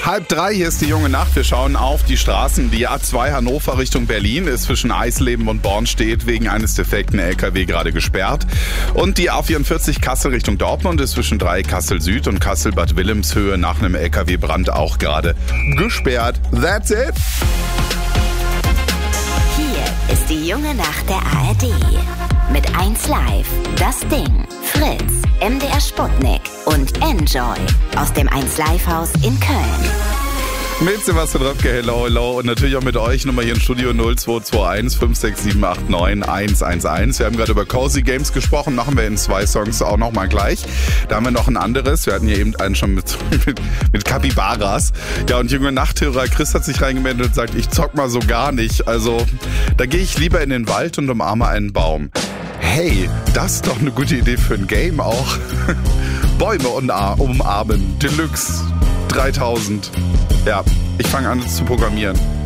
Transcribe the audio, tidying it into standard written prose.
2:30, hier ist die junge Nacht. Wir schauen auf die Straßen. Die A2 Hannover Richtung Berlin ist zwischen Eisleben und Bornstedt wegen eines defekten LKW gerade gesperrt. Und die A44 Kassel Richtung Dortmund ist zwischen Kassel Süd und Kassel-Bad Wilhelmshöhe nach einem LKW-Brand auch gerade gesperrt. That's it. Hier ist die junge Nacht der ARD. Mit 1Live, Das Ding, Fritz, MDR Sputnik und Enjoy aus dem 1Live-Haus in Köln. Mit Sebastian Röpke, hello. Und natürlich auch mit euch, Nummer hier im Studio 0221 56789 111. Wir haben gerade über Cozy Games gesprochen, machen wir in 2 Songs auch nochmal gleich. Da haben wir noch ein anderes, wir hatten hier eben einen schon mit Capybaras. Ja, und junge Nachthörer Chris hat sich reingemeldet und sagt, ich zock mal so gar nicht. Also, da gehe ich lieber in den Wald und umarme einen Baum. Hey, das ist doch eine gute Idee für ein Game auch. Bäume umarmen, Deluxe 3000. Ja, ich fange an zu programmieren.